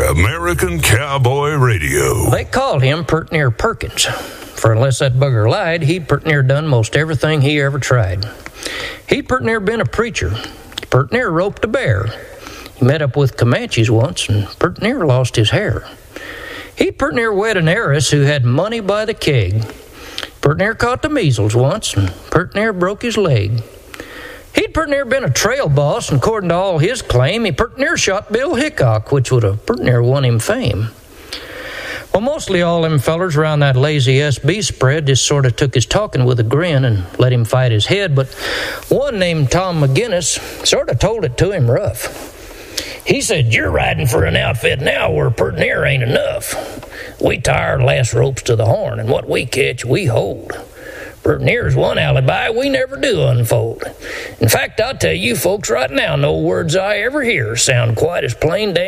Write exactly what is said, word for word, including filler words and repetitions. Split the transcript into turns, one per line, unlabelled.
American Cowboy Radio.
They called him pert near Perkins, for unless that bugger lied, he'd pert near done most everything he ever tried. He'd pert near been a preacher, pert near roped a bear. He met up with Comanches once and pert near lost his hair. He'd pert near wed an heiress who had money by the keg. Pert near caught the measles once and pert near broke his leg. He'd pert near been a trail boss, and according to all his claim, he pert near shot Bill Hickok, which would have pert near won him fame. Well, mostly all them fellers around that lazy S B spread just sort of took his talking with a grin and let him fight his head, but one named Tom McGinnis sort of told it to him rough. He said, "You're riding for an outfit now where pert near ain't enough. We tie our last ropes to the horn, and what we catch, we hold. Pert near's one alibi we never do unfold. In fact, I'll tell you folks right now, no words I ever hear sound quite as plain damn